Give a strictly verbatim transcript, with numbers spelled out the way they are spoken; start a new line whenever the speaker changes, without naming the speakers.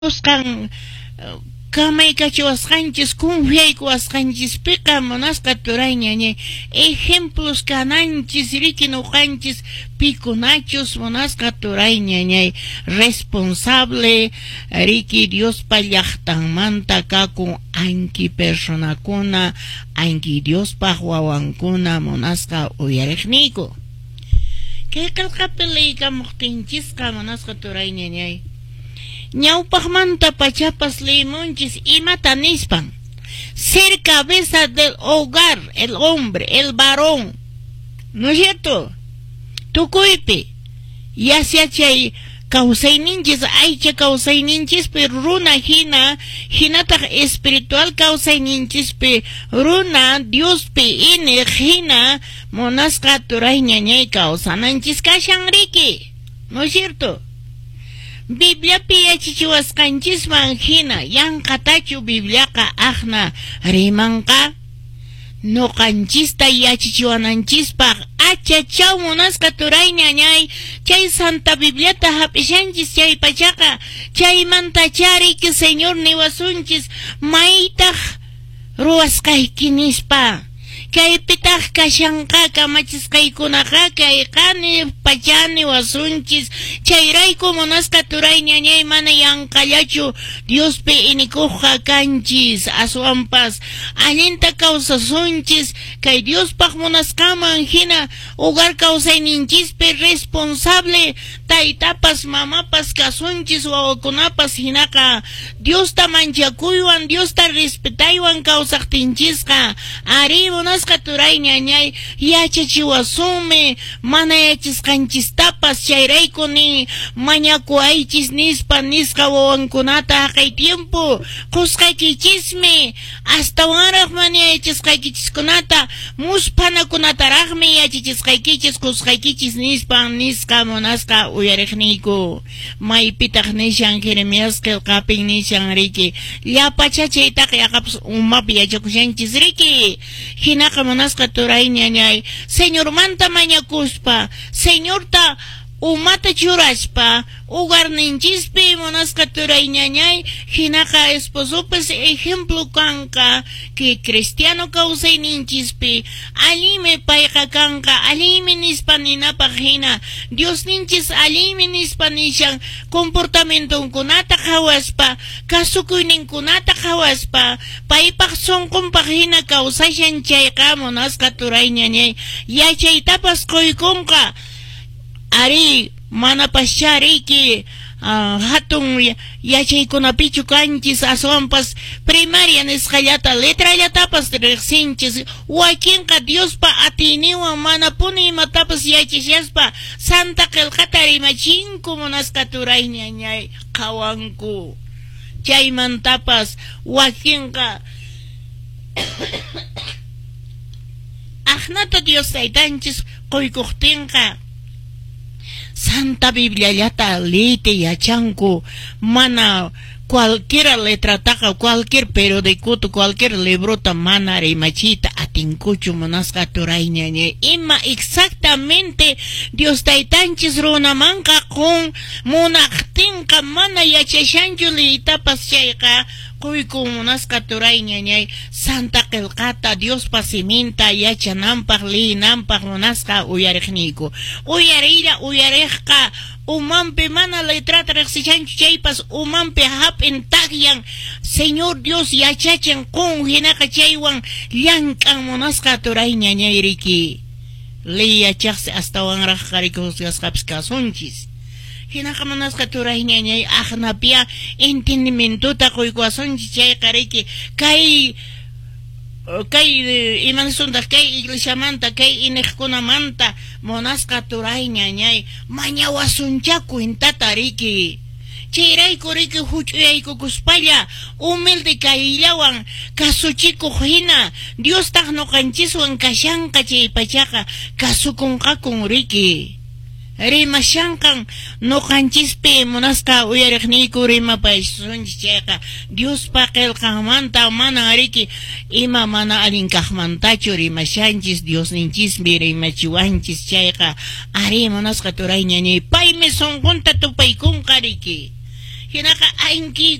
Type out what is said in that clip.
Buscan kamay kachiwasqanchis kunfiaykuwasqanchis piqa munasqa turayñañay ejemplos kananchis riki nuqanchis pikunachus munasqa turayñañay responsable riki Diospa llaqtanmanta kakun anki personakuna anki Diospaq wawankuna munasqa uyariqniku kay qillqapi liykamuqtinchisqa munasqa turayñañay ñawpaqmanta pachapas leymunchis imata nispan ser cabeza del hogar, el hombre, el varón, ¿no es cierto? Tukuypi yasia chay kawsayninchis aycha kawsayninchispi runa hina hinataq espiritual kawsayninchispi runa Diospi ini hina munasqa turayñañay kawsananchis kashanriki, ¿no es cierto? Biblia piya chichiwasqanchisman hina yanqatachu Bibliaqa aqna rimanqa nuqanchista yachichiwananchispaq achachaw munasqa turayñañay chay Santa Bibliata hap'ishanchis chay pachaqa chaymanta chariki Señor niwasunchis maytaq ruwasqayki nispa kaypitaq kashanqa kamachisqaykunaqa kayqani pachani wasunchis chayrayku munasqa turayñañay mana yanqallachu Diospi inikuqqa kanchis aswanpas allinta kawsasunchis kay Diospaq munasqaman hina hogar kawsayninchispi responsable taytapas mamapas kasunchis wawakunapas hinaqa Diosta manchakuywan Diosta respetaywan kawsaqtinchisqa ari munasqa turayñañay yachachiwasunmi mana yachisqanchistapas chayraykuni mañakuaychis nispa nisqa wawankunata haqay tiempo qusqaykichismi astawanraq mana yachisqaykichiskunata muspanakunataraqmi yachachisqaykichis qusqaykichis nispa nisqa munasqa uyariqniyku maypitaq nishan Jeremías qillqapin nishan riki llapacha chaytaq yaqapas umapi yachakushanchis riki hinaqa munasqa turayñañay Señor manta mañakuspa Señor ta umata churaspa ugarninchispi munasqa turayñañay hinaqa esposopis ejemplo kanqa que cristiano kawsayninchispi allimi payqa kanqa allimi nispa ninapaq hina Diosninchis allimi nispa nishan comportamentunkunata qhawaspa kasukuyninkunata qhawaspa paypaq sunqunpaq hina kawsashan chayqa munasqa turayñañay yachaytapas quykunqa ari mana paschariki uh, hatun yachaykunapichu kanchis aswanpas primaria nisqallata letrallatapas riqsinchis wakinqa Diospa atiniwan mana puni imatapas yachashaspa santa qillqata rimachinku munasqa turayñañay qawanku chaymantapas wakinqa aqnata Dios taytanchis quykuqtinqa Santa Biblia yata leyte yachanku mana cualquier letrataqa cualquier periodicuto cualquier librota mana rimachita atinkuchu munasqa turayñañay ima exactamente Dios taytanchis runamanqa qun munaqtinqa mana yachashanchu leytapas chayqa quyku munasqa turayñañay santa qillqata Diospa siminta yachananpaq liyinanpaq munasqa uyariqniyku uyariyra uyariqqa umanpi mana letrata riqsishanchu chaypas umanpi hap'in taqyan Señor Dios yachachin qun hinaqa chaywan llank'an munasqa turayñañay riki ley yachaqsi astawanraq qarikusqasqapis kasunchis hinaqa munasqa turayñañay aqnapia entendimientuta quykuwasunchis chayqa riki kay kay imansuntaq kay iglesiamanta kay iniqkunamanta munasqa turayñañay mañawasuncha cuentata riki chayrayku riki huch'uyaykukuspalla humilde kayllawan kasuchikuq hina Diostaq nuqanchiswan kashanqa chay pachaqa kasukunqakun riki rimashanqan nuqanchispi munasqa uyariqniyku rimapaysunchis chayqa Diospa qillqanmanta mana riki ima mana allinkaqmantachu rimashanchis Diosninchismi rimachiwanchis chayqa ari munasqa turayñañay paymi sunqunta tupaykunqa riki hinaka ainki